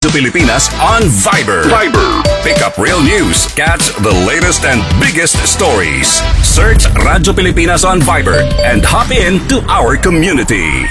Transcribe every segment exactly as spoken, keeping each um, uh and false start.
Radyo Pilipinas on Viber. Viber. Pick up real news. Catch the latest and biggest stories. Search Radyo Pilipinas on Viber and hop in to our community.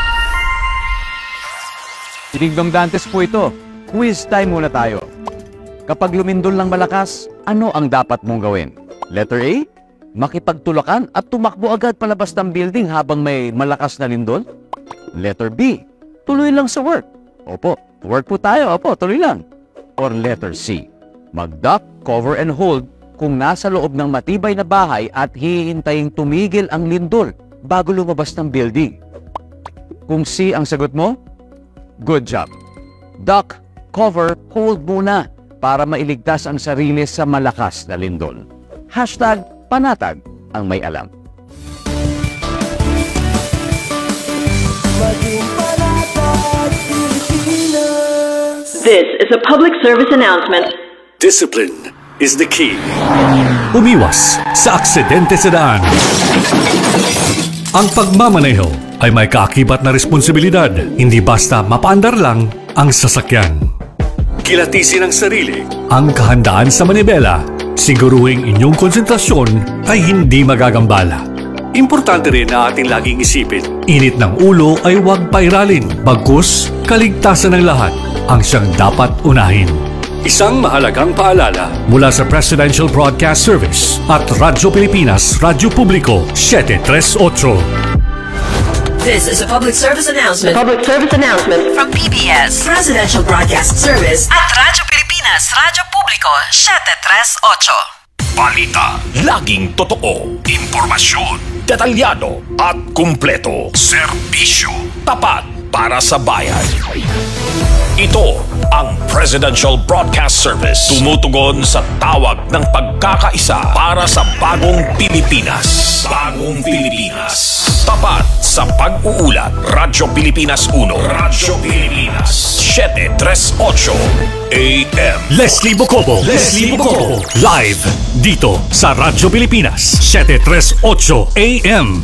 Sinigdong Dantes po ito. Quiz time muna tayo. Kapag lumindol ng malakas, ano ang dapat mong gawin? Letter A, makipagtulakan at tumakbo agad palabas ng building habang may malakas na lindol? Letter B, tuloy lang sa work. Opo, work po tayo. Opo, tuloy lang. Or letter C, mag-duck, cover and hold kung nasa loob ng matibay na bahay at hihintaying tumigil ang lindol bago lumabas ng building. Kung C ang sagot mo, good job. Duck, cover, hold muna para mailigtas ang sarili sa malakas na lindol. Hashtag panatag ang may alam. This is a public service announcement. Discipline is the key. Umiwas sa aksidente sa daan. Ang pagmamaneho ay may kaakibat na responsibilidad, hindi basta mapaandar lang ang sasakyan. Kilatisin ang sarili. Ang kahandaan sa manibela, siguruhing inyong konsentrasyon ay hindi magagambala. Importante rin na ating laging isipin. Init ng ulo ay huwag pairalin, bagkus kaligtasan ng lahat ang siyang dapat unahin. Isang mahalagang paalala Mula sa Presidential Broadcast Service at Radyo Pilipinas, Radyo Publiko, seven three eight. This is a public service announcement. Public service announcement From P B S Presidential Broadcast Service at Radyo Pilipinas, Radyo Publiko, seven three eight. Balita, laging totoo. Impormasyon, detalyado at kumpleto. Serbisyo, tapat para sa bayan. Ito ang Presidential Broadcast Service. Tumutugon sa tawag ng pagkakaisa para sa bagong Pilipinas. Bagong Pilipinas. Tapat sa pag-uulat. Radyo Pilipinas one. Radyo Pilipinas seven three eight A M. Leslie Bocobo, Leslie Bocobo, live dito sa Radyo Pilipinas, seven three eight A M.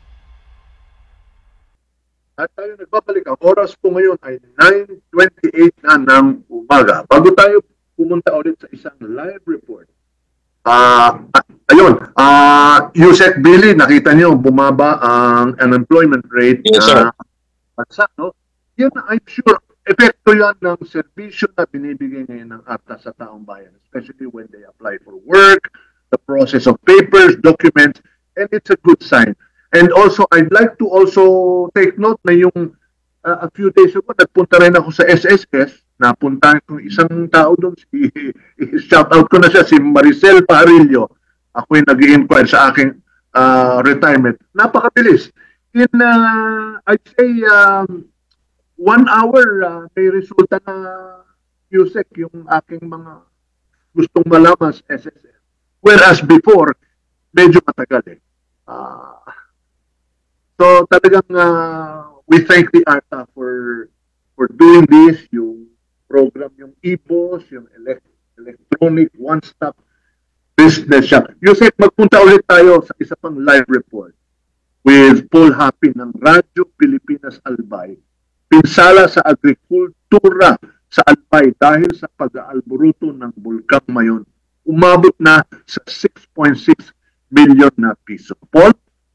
At tayo nagbabalik. Ang oras po ngayon ay nine twenty-eight na ng umaga. Bago tayo pumunta ulit sa isang live report. Ah, uh, ayun, ah, uh, Yusek Billy, nakita niyo bumaba ang unemployment rate yes, na bansa, no? Yan, I'm sure, epekto yan ng serbisyo na binibigay ngayon ng A T A sa taong bayan, especially when they apply for work, the process of papers, documents, and it's a good sign. And also, I'd like to also take note na yung uh, a few days ago, nagpunta rin ako sa S S S, napunta ko isang tao doon, si, shout out ko na siya, si Maricel Parillo. Ako yung nag-i-inquire sa aking uh, retirement. Napakabilis. In, uh, I'd say, um, one hour, uh, may resulta na U S E C yung aking mga gustong malaman sa S S S. Whereas before, medyo matagal eh. Uh, So talagang uh, we thank the A T A for for doing this, yung program, yung E P O S, yung elect, electronic one-stop business shop. Yusek, magpunta ulit tayo sa isa pang live report with Paul Happy ng Radyo Pilipinas Albay. Pinsala sa agrikultura sa Albay dahil sa pag-aalboruto ng Bulkang Mayon. Umabot na sa six point six million na piso. Paul?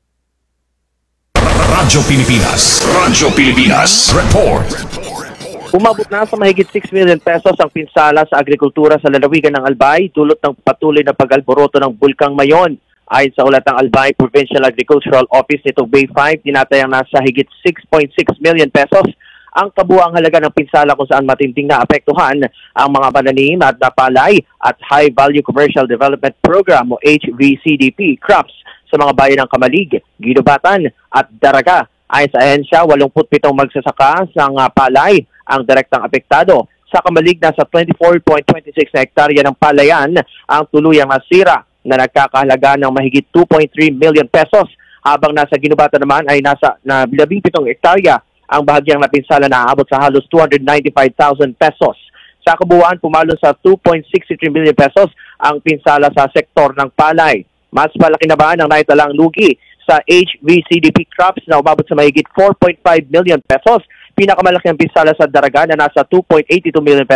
Radyo Pilipinas, Radyo Pilipinas Report. Umabot na sa mahigit six million pesos ang pinsala sa agrikultura sa lalawigan ng Albay dulot ng patuloy na pag-alboroto ng Bulkang Mayon. Ayon sa ulat ng Albay Provincial Agricultural Office nitong Bay five, tinatayang nasa higit six point six million pesos ang kabuuang halaga ng pinsala kung saan matinding na apektuhan ang mga pananim at napalay at High Value Commercial Development Program o H V C D P crops sa mga bayan ng Kamalig, Ginubatan at Daraga. Ayon sa ahensya, eighty-seven magsasaka sa uh, palay ang direktang apektado. Sa Kamalig, nasa twenty-four point two six na hektarya ng palayan ang tuluyang nasira na nagkakahalaga ng mahigit two point three million pesos. Habang nasa Ginubatan naman ay nasa na seventeen hektarya ang bahagyang napinsala na aabot sa halos two hundred ninety-five thousand pesos. Sa kabuuan, pumalo sa two point six three million pesos ang pinsala sa sektor ng palay. Mas malaki na ba ang naitalang lugi sa H V C D P crops na umabot sa mahigit four point five million pesos? Pinakamalaki ang pinsala sa Daraga na nasa two point eight two million pesos.